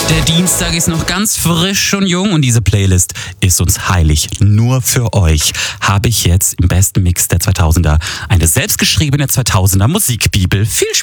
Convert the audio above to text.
Der Dienstag ist noch ganz frisch und jung und diese Playlist ist uns heilig. Nur für euch habe ich jetzt im besten Mix der 2000er eine selbstgeschriebene 2000er Musikbibel. Viel Spaß!